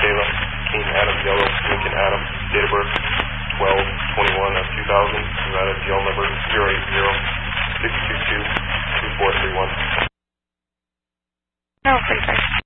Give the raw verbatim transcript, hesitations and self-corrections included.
Kayla, King Adam Yellow, Lincoln Adam, date of birth twelve twenty-one of two thousand, Nevada, G L number zero eight zero six two two two four three one. No, please, sir.